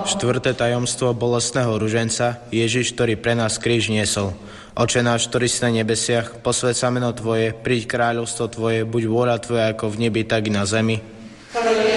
Štvrté tajomstvo bolestného ruženca, Ježiš, ktorý pre nás kríž niesol. Oče náš, ktorý si na nebesiach, posväť sa meno Tvoje, príď kráľovstvo Tvoje, buď vôľa Tvoja ako v nebi, tak i na zemi.